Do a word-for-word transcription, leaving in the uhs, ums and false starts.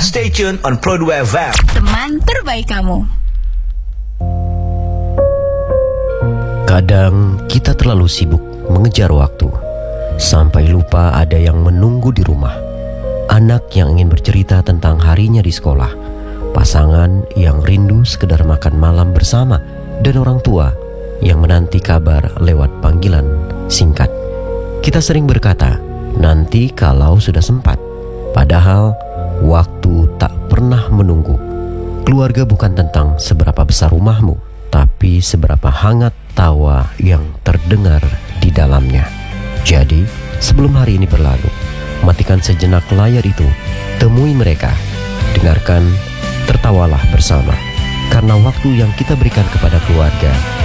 Stay tuned on Pro dua F M. Teman terbaik kamu. Kadang kita terlalu sibuk mengejar waktu sampai lupa ada yang menunggu di rumah. Anak yang ingin bercerita tentang harinya di sekolah, pasangan yang rindu sekedar makan malam bersama, dan orang tua yang menanti kabar lewat panggilan singkat. Kita sering berkata, nanti kalau sudah sempat. Padahal waktu tak pernah menunggu. Keluarga bukan tentang seberapa besar rumahmu, tapi seberapa hangat tawa yang terdengar di dalamnya. Jadi, sebelum hari ini berlalu, matikan sejenak layar itu, temui mereka, dengarkan, tertawalah bersama. Karena waktu yang kita berikan kepada keluarga